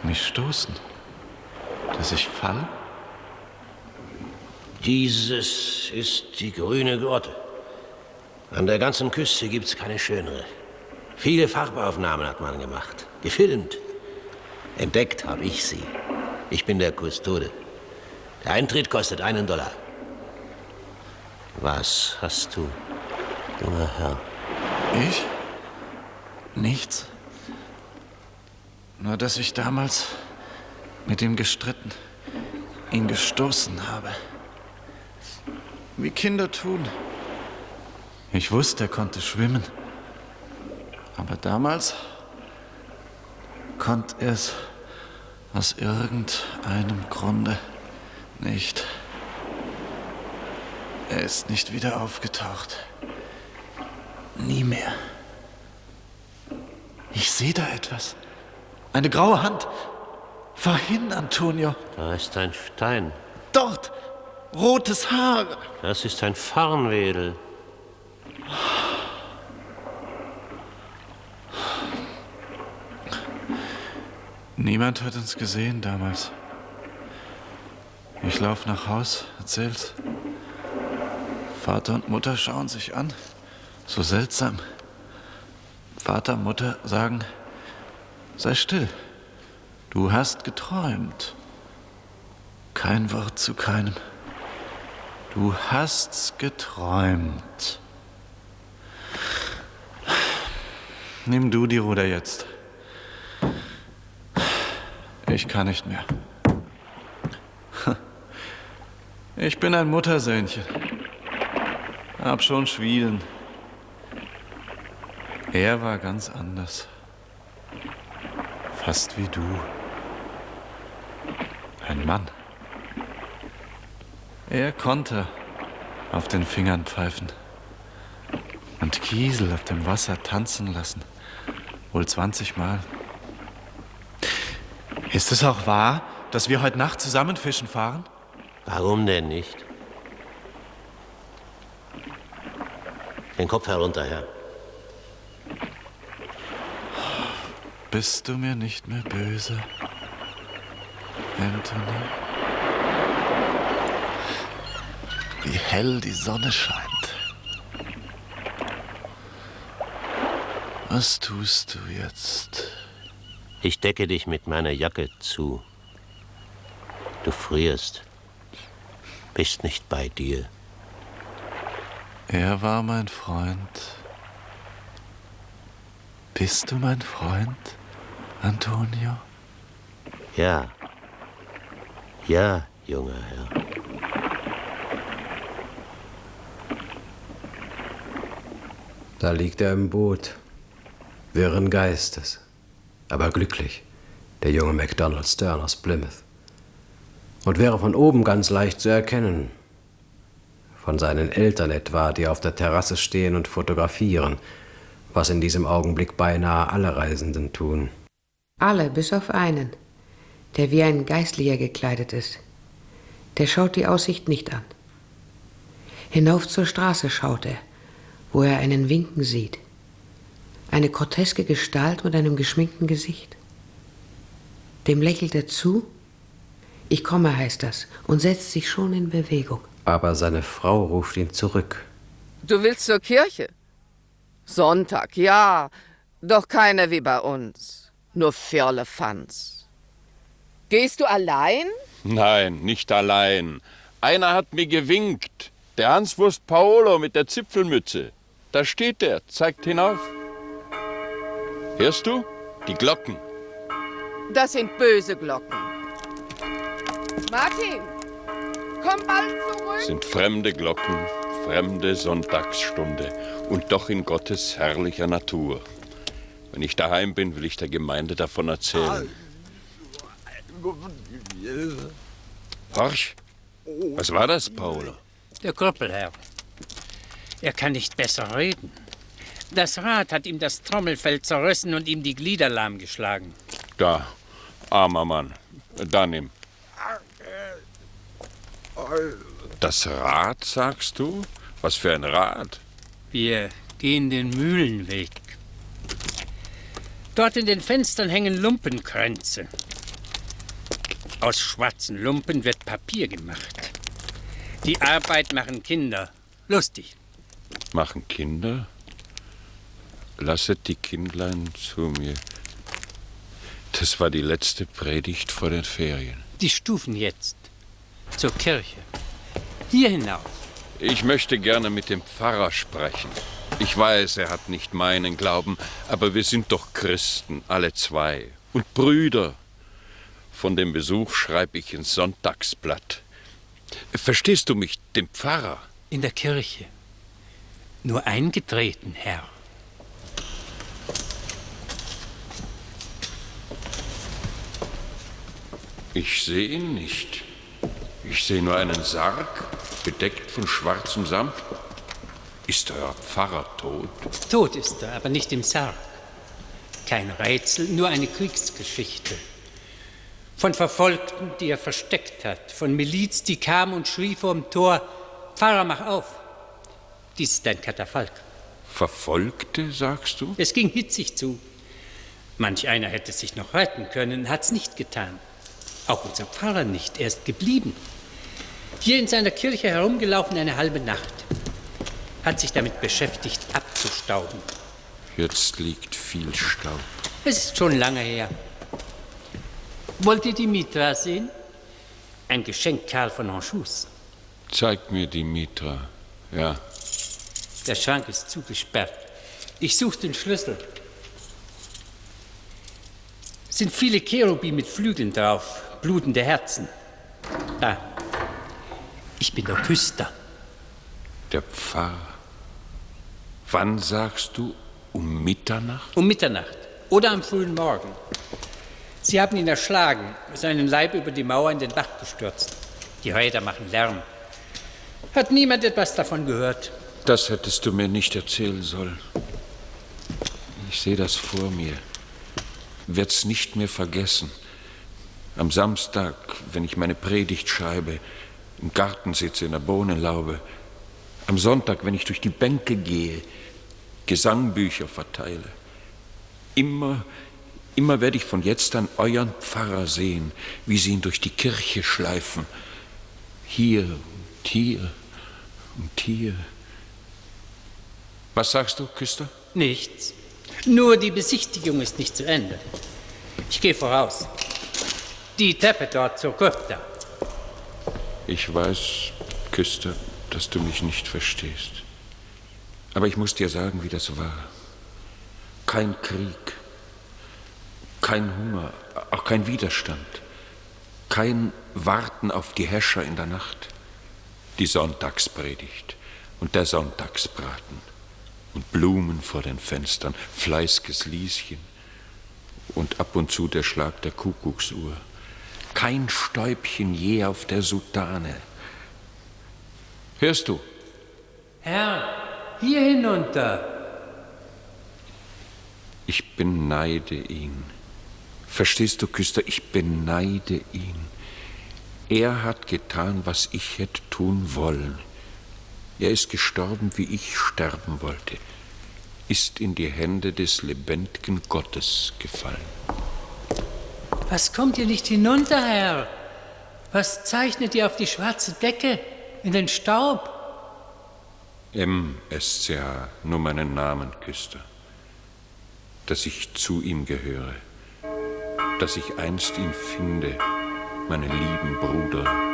mich stoßen, dass ich falle? Dieses ist die grüne Grotte. An der ganzen Küste gibt's keine schönere. Viele Farbaufnahmen hat man gemacht, gefilmt. Entdeckt habe ich sie. Ich bin der Kustode. Der Eintritt kostet $1. Was hast du, junger Herr? Ich? Nichts. Nur, dass ich damals mit ihm gestritten, ihn gestoßen habe. Wie Kinder tun. Ich wusste, er konnte schwimmen. Aber damals konnte er es aus irgendeinem Grunde nicht. Er ist nicht wieder aufgetaucht. Nie mehr. Ich sehe da etwas. Eine graue Hand. Vorhin, Antonio. Da ist ein Stein. Dort. Rotes Haar. Das ist ein Farnwedel. Niemand hat uns gesehen damals. Ich laufe nach Haus, erzähl's. Vater und Mutter schauen sich an. So seltsam. Vater und Mutter sagen, sei still. Du hast geträumt. Kein Wort zu keinem. Du hast's geträumt. Nimm du die Ruder jetzt. Ich kann nicht mehr. Ich bin ein Muttersöhnchen. Hab schon Schwielen. Er war ganz anders. Fast wie du. Ein Mann. Er konnte auf den Fingern pfeifen und Kiesel auf dem Wasser tanzen lassen. Wohl 20 Mal. Ist es auch wahr, dass wir heute Nacht zusammen fischen fahren? Warum denn nicht? Den Kopf herunter, Herr. Bist du mir nicht mehr böse, Anthony? Wie hell die Sonne scheint. Was tust du jetzt? Ich decke dich mit meiner Jacke zu. Du frierst. Bist nicht bei dir. Er war mein Freund. Bist du mein Freund, Antonio? Ja. Ja, junger Herr. Da liegt er im Boot, wirren Geistes, aber glücklich, der junge MacDonald Stern aus Plymouth. Und wäre von oben ganz leicht zu erkennen. Von seinen Eltern etwa, die auf der Terrasse stehen und fotografieren, was in diesem Augenblick beinahe alle Reisenden tun. Alle, bis auf einen, der wie ein Geistlicher gekleidet ist. Der schaut die Aussicht nicht an. Hinauf zur Straße schaut er, wo er einen winken sieht. Eine groteske Gestalt mit einem geschminkten Gesicht. Dem lächelt er zu. Ich komme, heißt das, und setzt sich schon in Bewegung. Aber seine Frau ruft ihn zurück. Du willst zur Kirche? Sonntag, ja, doch keiner wie bei uns. Nur Firlefanz. Gehst du allein? Nein, nicht allein. Einer hat mir gewinkt. Der Hanswurst Paolo mit der Zipfelmütze. Da steht er, zeigt hinauf. Hörst du? Die Glocken. Das sind böse Glocken. Martin, komm bald zurück. Sind fremde Glocken, fremde Sonntagsstunde und doch in Gottes herrlicher Natur. Wenn ich daheim bin, will ich der Gemeinde davon erzählen. Horch, was war das, Paolo? Der Krüppelherr. Er kann nicht besser reden. Das Rad hat ihm das Trommelfell zerrissen und ihm die Glieder lahmgeschlagen. Da, armer Mann. Da nimm. Das Rad, sagst du? Was für ein Rad? Wir gehen den Mühlenweg. Dort in den Fenstern hängen Lumpenkränze. Aus schwarzen Lumpen wird Papier gemacht. Die Arbeit machen Kinder. Lustig. Machen Kinder? Lasset die Kindlein zu mir. Das war die letzte Predigt vor den Ferien. Die Stufen jetzt. Zur Kirche. Hier hinauf. Ich möchte gerne mit dem Pfarrer sprechen. Ich weiß, er hat nicht meinen Glauben, aber wir sind doch Christen, alle zwei. Und Brüder. Von dem Besuch schreibe ich ins Sonntagsblatt. Verstehst du mich, dem Pfarrer? In der Kirche. Nur eingetreten, Herr. Ich sehe ihn nicht. Ich sehe nur einen Sarg, bedeckt von schwarzem Samt. Ist euer Pfarrer tot? Tot ist er, aber nicht im Sarg. Kein Rätsel, nur eine Kriegsgeschichte. Von Verfolgten, die er versteckt hat. Von Miliz, die kam und schrie vorm Tor, Pfarrer, mach auf. Dies ist ein Katafalk. Verfolgte, sagst du? Es ging hitzig zu. Manch einer hätte sich noch retten können, hat's nicht getan. Auch unser Pfarrer nicht, er ist geblieben. Hier in seiner Kirche herumgelaufen eine halbe Nacht. Hat sich damit beschäftigt, abzustauben. Jetzt liegt viel Staub. Es ist schon lange her. Wollt ihr die Mitra sehen? Ein Geschenk Karl von Anjous. Zeig mir die Mitra. Ja. Der Schrank ist zugesperrt. Ich suche den Schlüssel. Es sind viele Cherubi mit Flügeln drauf, blutende Herzen. Da. Ich bin der Küster. Der Pfarrer. Wann sagst du? Um Mitternacht? Um Mitternacht oder am frühen Morgen. Sie haben ihn erschlagen, seinen Leib über die Mauer in den Bach gestürzt. Die Räder machen Lärm. Hat niemand etwas davon gehört? Das hättest du mir nicht erzählen sollen. Ich sehe das vor mir. Werd's nicht mehr vergessen. Am Samstag, wenn ich meine Predigt schreibe, im Garten sitze, in der Bohnenlaube. Am Sonntag, wenn ich durch die Bänke gehe, Gesangbücher verteile. Immer werde ich von jetzt an euren Pfarrer sehen, wie sie ihn durch die Kirche schleifen. Hier und hier und hier. Was sagst du, Küster? Nichts. Nur die Besichtigung ist nicht zu Ende. Ich gehe voraus. Die Treppe dort zur Krypta. Ich weiß, Küster, dass du mich nicht verstehst. Aber ich muss dir sagen, wie das war. Kein Krieg, kein Hunger, auch kein Widerstand, kein Warten auf die Häscher in der Nacht. Die Sonntagspredigt und der Sonntagsbraten und Blumen vor den Fenstern, fleißiges Lieschen und ab und zu der Schlag der Kuckucksuhr. Kein Stäubchen je auf der Soutane. Hörst du? Herr, hier hinunter. Ich beneide ihn. Verstehst du, Küster, ich beneide ihn. Er hat getan, was ich hätte tun wollen. Er ist gestorben, wie ich sterben wollte. Ist in die Hände des lebendigen Gottes gefallen. Was kommt ihr nicht hinunter, Herr? Was zeichnet ihr auf die schwarze Decke, in den Staub? MSCH, nur meinen Namen, Küster. Dass ich zu ihm gehöre. Dass ich einst ihn finde, meinen lieben Bruder.